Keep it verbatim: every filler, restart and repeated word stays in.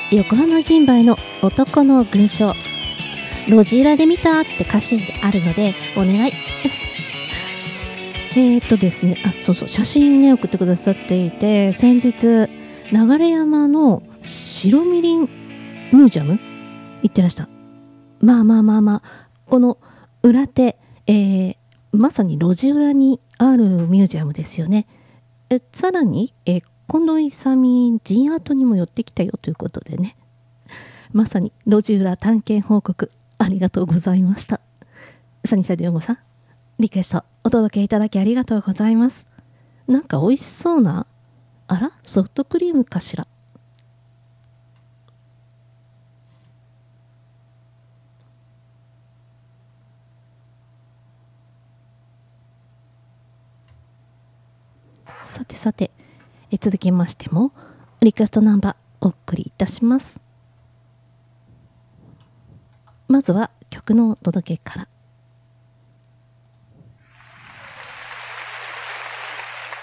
横浜銀杯の男の群唱、路地裏で見たって歌詞であるのでお願いえーっとですねあそうそう写真ね送ってくださっていて、先日流山の白みりんミュージアム行ってらした。まあまあまあまあこの裏手、えー、まさに路地裏にあるミュージアムですよね。えさらに、えー、近藤勇陣アートにも寄ってきたよということでね、まさに路地裏探検報告ありがとうございました。サニーサイドヨンゴさん、リクエストお届けいただきありがとうございます。なんか美味しそうな、あらソフトクリームかしら。さてさて、え続きましてもリクエストナンバーお送りいたします。まずは曲のお届けから。